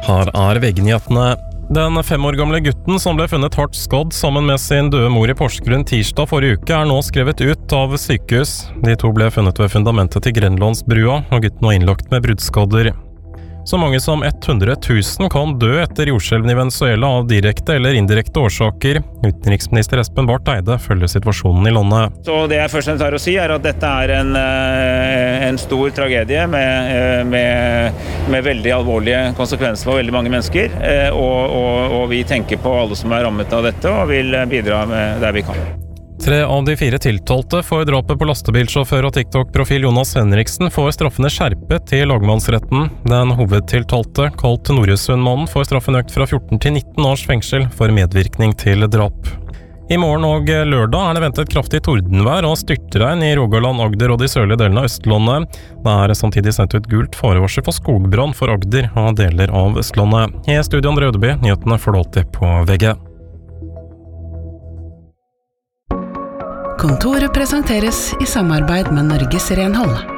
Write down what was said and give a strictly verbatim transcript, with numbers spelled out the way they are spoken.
Her er V G-nyhetene. Den fem år gamle gutten som ble funnet hardt skadd sammen med sin døde mor i Porsgrunn tirsdag forrige uke er nå skrevet ut av sykehus. De to ble funnet ved fundamentet til Grenlandsbrua, og gutten var innlagt med bruddskader. Så mange som hundre tusen kan dø etter jordskjelven i Venezuela av direkte eller indirekte årsaker. Utenriksminister Espen Barth Eide følger situasjonen i landet. Så det jeg først har å si er at dette er en, en stor tragedie med, med, med veldig alvorlige konsekvenser for veldig mange mennesker. Og, og, og vi tenker på alle som er rammet av dette og vil bidra med der vi kan. Tre av de fire tiltalte for drapet på lastebilsjåfør og TikTok-profil Jonas Henriksen får straffene skjerpet til lagmannsretten. Den hovedtiltalte, kalt Noresundmannen, får straffen økt fra fjorten til nitten års fengsel for medvirkning til drap. I morgen og lørdag er det ventet kraftig tordenvær og styrtregn i Rogaland, Agder og de sørlige delene av Østlandet. Det er samtidig sendt ut gult farevarsel for skogbrann for Agder og deler av Østlandet. I studio Andre Ødeby, nyhetene får du alltid på V G. Kontoret presenteres i samarbeid med Norges Renhold.